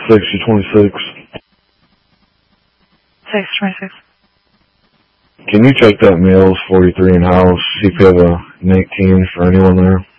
6026. 626. Can you check that mail is 43 in house? See if you have a 19 for anyone there.